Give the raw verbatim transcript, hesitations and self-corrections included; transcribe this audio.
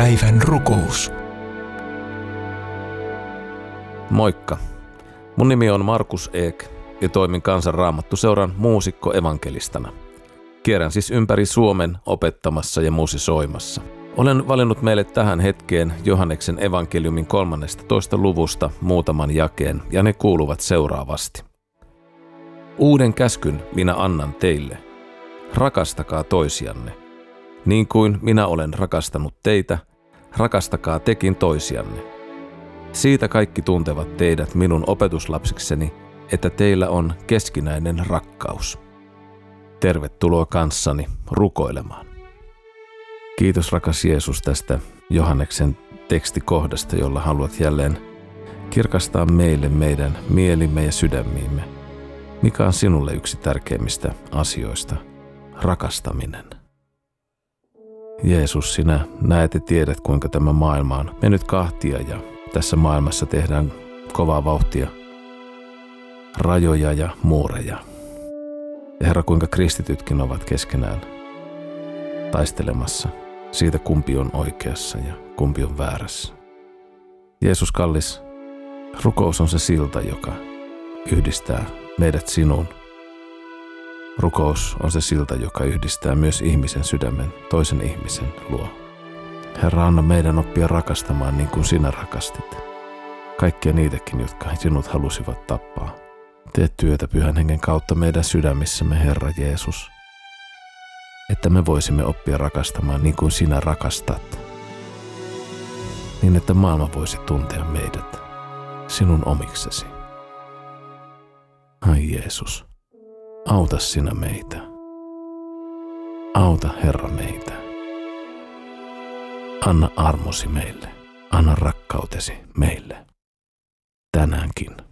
Päivän rukous. Moikka. Mun nimi on Markus Eek ja toimin Kansanraamattuseuran muusikko-evankelistana. Kierrän siis ympäri Suomen opettamassa ja musisoimassa. Olen valinnut meille tähän hetkeen Johanneksen evankeliumin kolmannestatoista luvusta muutaman jakeen, ja ne kuuluvat seuraavasti. Uuden käskyn minä annan teille. Rakastakaa toisianne. Niin kuin minä olen rakastanut teitä, rakastakaa tekin toisianne. Siitä kaikki tuntevat teidät minun opetuslapsikseni, että teillä on keskinäinen rakkaus. Tervetuloa kanssani rukoilemaan. Kiitos rakas Jeesus tästä Johanneksen tekstikohdasta, jolla haluat jälleen kirkastaa meille meidän mielimme ja sydämiimme. Mikä on sinulle yksi tärkeimmistä asioista? Rakastaminen. Jeesus, sinä näet ja tiedät, kuinka tämä maailma on mennyt kahtia ja tässä maailmassa tehdään kovaa vauhtia, rajoja ja muureja. Ja Herra, kuinka kristitytkin ovat keskenään taistelemassa siitä, kumpi on oikeassa ja kumpi on väärässä. Jeesus kallis, rukous on se silta, joka yhdistää meidät sinuun. Rukous on se silta, joka yhdistää myös ihmisen sydämen toisen ihmisen luo. Herra, anna meidän oppia rakastamaan niin kuin sinä rakastit. Kaikkia niitäkin, jotka sinut halusivat tappaa. Tee työtä Pyhän Hengen kautta meidän sydämissämme, Herra Jeesus, että me voisimme oppia rakastamaan niin kuin sinä rakastat. Niin, että maailma voisi tuntea meidät sinun omiksesi. Ai Jeesus, auta sinä meitä. Auta Herra meitä. Anna armosi meille. Anna rakkautesi meille. Tänäänkin.